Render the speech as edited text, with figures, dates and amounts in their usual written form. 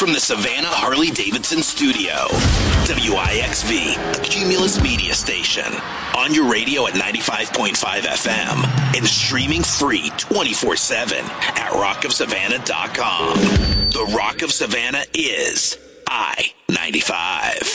from the Savannah Harley-Davidson studio. WIXV, a Cumulus media station. On your radio at 95.5 FM and streaming free 24/7 at rockofsavannah.com. The Rock of Savannah is I-95.